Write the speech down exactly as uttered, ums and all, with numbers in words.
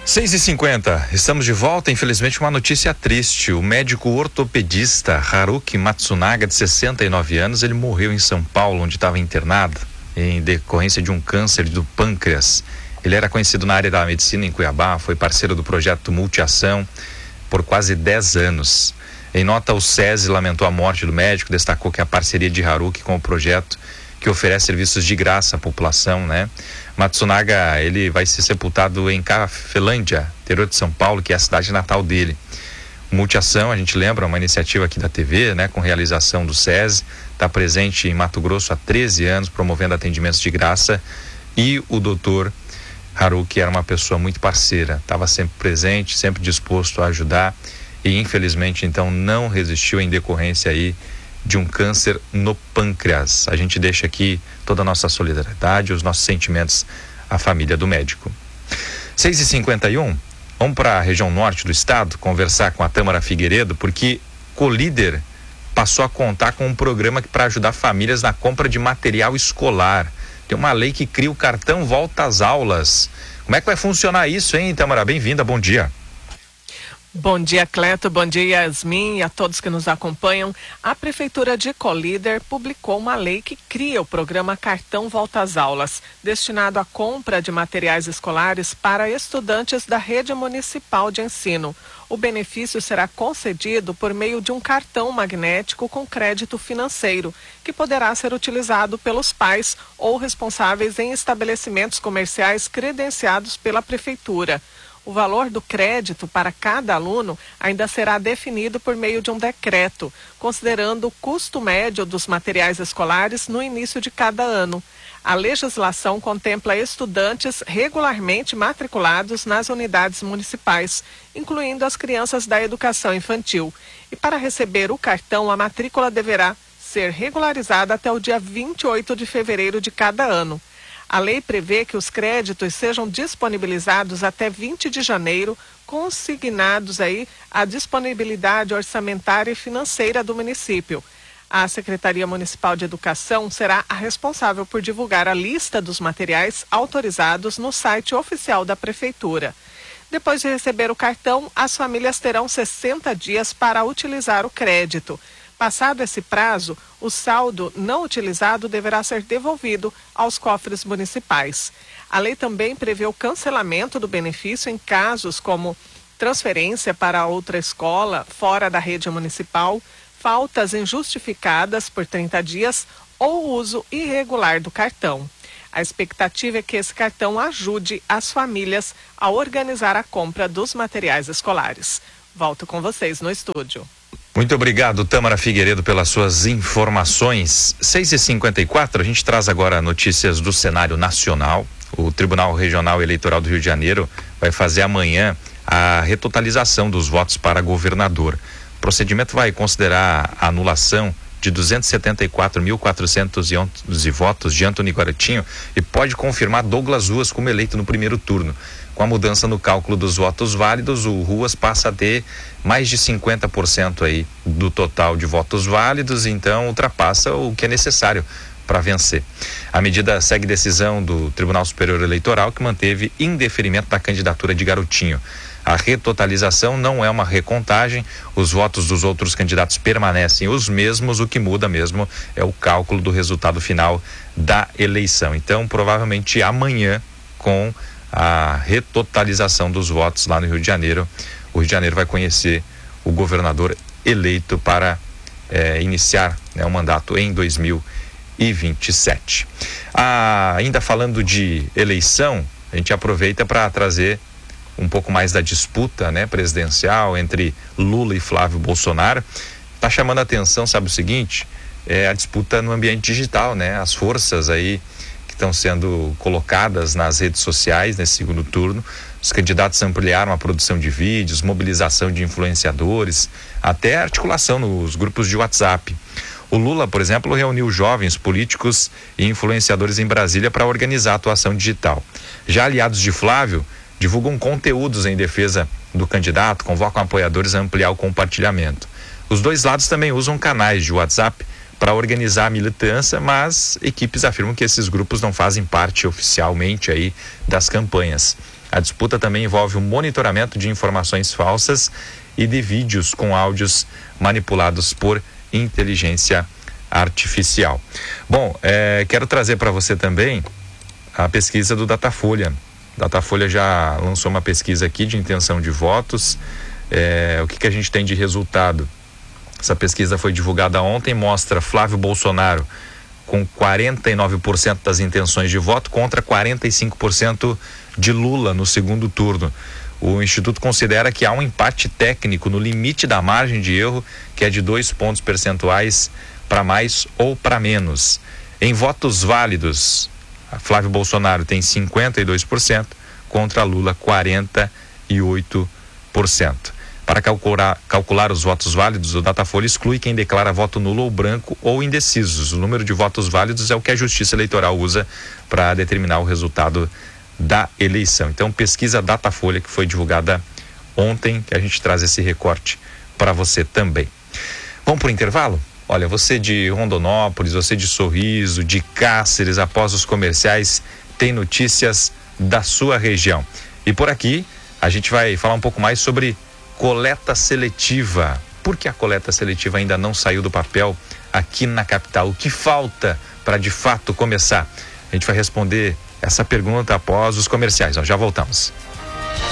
seis e cinquenta, estamos de volta. Infelizmente, uma notícia triste. O médico ortopedista Haruki Matsunaga, de sessenta e nove anos, ele morreu em São Paulo, onde estava internado, em decorrência de um câncer do pâncreas. Ele era conhecido na área da medicina em Cuiabá, foi parceiro do projeto Multiação por quase dez anos. Em nota, o SESI lamentou a morte do médico, destacou que a parceria de Haruki com o projeto, que oferece serviços de graça à população, né? Matsunaga, ele vai ser sepultado em Cafelândia, interior de São Paulo, que é a cidade natal dele. Multiação, a gente lembra, uma iniciativa aqui da T V, né, com realização do SESI, está presente em Mato Grosso há treze anos, promovendo atendimentos de graça, e o doutor Haruki era uma pessoa muito parceira, estava sempre presente, sempre disposto a ajudar, e infelizmente então não resistiu em decorrência aí de um câncer no pâncreas. A gente deixa aqui toda a nossa solidariedade, os nossos sentimentos à família do médico. seis e cinquenta e um, vamos para a região norte do estado conversar com a Tâmara Figueiredo, porque Colíder passou a contar com um programa para ajudar famílias na compra de material escolar. Tem uma lei que cria o cartão Volta às Aulas. Como é que vai funcionar isso, hein, Tâmara? Bem-vinda, bom dia. Bom dia, Cleto, bom dia, Yasmin, e a todos que nos acompanham. A Prefeitura de Colíder publicou uma lei que cria o programa Cartão Volta às Aulas, destinado à compra de materiais escolares para estudantes da rede municipal de ensino. O benefício será concedido por meio de um cartão magnético com crédito financeiro, que poderá ser utilizado pelos pais ou responsáveis em estabelecimentos comerciais credenciados pela Prefeitura. O valor do crédito para cada aluno ainda será definido por meio de um decreto, considerando o custo médio dos materiais escolares no início de cada ano. A legislação contempla estudantes regularmente matriculados nas unidades municipais, incluindo as crianças da educação infantil. E para receber o cartão, a matrícula deverá ser regularizada até o dia vinte e oito de fevereiro de cada ano. A lei prevê que os créditos sejam disponibilizados até vinte de janeiro, consignados aí a disponibilidade orçamentária e financeira do município. A Secretaria Municipal de Educação será a responsável por divulgar a lista dos materiais autorizados no site oficial da Prefeitura. Depois de receber o cartão, as famílias terão sessenta dias para utilizar o crédito. Passado esse prazo, o saldo não utilizado deverá ser devolvido aos cofres municipais. A lei também prevê o cancelamento do benefício em casos como transferência para outra escola fora da rede municipal, faltas injustificadas por trinta dias ou uso irregular do cartão. A expectativa é que esse cartão ajude as famílias a organizar a compra dos materiais escolares. Volto com vocês no estúdio. Muito obrigado, Tâmara Figueiredo, pelas suas informações. seis e cinquenta e quatro, a gente traz agora notícias do cenário nacional. O Tribunal Regional Eleitoral do Rio de Janeiro vai fazer amanhã a retotalização dos votos para governador. O procedimento vai considerar a anulação de duzentos e setenta e quatro mil quatrocentos e onze votos de Antony Garotinho e pode confirmar Douglas Ruas como eleito no primeiro turno. Com a mudança no cálculo dos votos válidos, o Ruas passa a ter mais de cinquenta por cento aí do total de votos válidos, então ultrapassa o que é necessário para vencer. A medida segue decisão do Tribunal Superior Eleitoral, que manteve indeferimento da candidatura de Garotinho. A retotalização não é uma recontagem, os votos dos outros candidatos permanecem os mesmos, o que muda mesmo é o cálculo do resultado final da eleição. Então, provavelmente amanhã, com a retotalização dos votos lá no Rio de Janeiro, o Rio de Janeiro vai conhecer o governador eleito para eh, iniciar, né, o mandato em dois mil e vinte e sete. Ah, ainda falando de eleição, a gente aproveita para trazer um pouco mais da disputa, né, presidencial entre Lula e Flávio Bolsonaro. Tá chamando a atenção, sabe o seguinte, é a disputa no ambiente digital, né, as forças aí estão sendo colocadas nas redes sociais nesse segundo turno. Os candidatos ampliaram a produção de vídeos, mobilização de influenciadores, até articulação nos grupos de WhatsApp. O Lula, por exemplo, reuniu jovens políticos e influenciadores em Brasília para organizar a atuação digital. Já aliados de Flávio divulgam conteúdos em defesa do candidato, convocam apoiadores a ampliar o compartilhamento. Os dois lados também usam canais de WhatsApp para organizar a militância, mas equipes afirmam que esses grupos não fazem parte oficialmente aí das campanhas. A disputa também envolve o monitoramento de informações falsas e de vídeos com áudios manipulados por inteligência artificial. Bom, é, quero trazer para você também a pesquisa do Datafolha. Datafolha já lançou uma pesquisa aqui de intenção de votos. É, o que, que a gente tem de resultado? Essa pesquisa foi divulgada ontem, mostra Flávio Bolsonaro com quarenta e nove por cento das intenções de voto contra quarenta e cinco por cento de Lula no segundo turno. O Instituto considera que há um empate técnico no limite da margem de erro, que é de dois pontos percentuais para mais ou para menos. Em votos válidos, Flávio Bolsonaro tem cinquenta e dois por cento contra Lula quarenta e oito por cento. Para calcular, calcular os votos válidos, o Datafolha exclui quem declara voto nulo ou branco ou indecisos. O número de votos válidos é o que a Justiça Eleitoral usa para determinar o resultado da eleição. Então, pesquisa Datafolha que foi divulgada ontem, que a gente traz esse recorte para você também. Vamos para o intervalo? Olha, você de Rondonópolis, você de Sorriso, de Cáceres, após os comerciais, tem notícias da sua região. E por aqui, a gente vai falar um pouco mais sobre coleta seletiva. Por que a coleta seletiva ainda não saiu do papel aqui na capital? O que falta para de fato começar? A gente vai responder essa pergunta após os comerciais. Ó, já voltamos.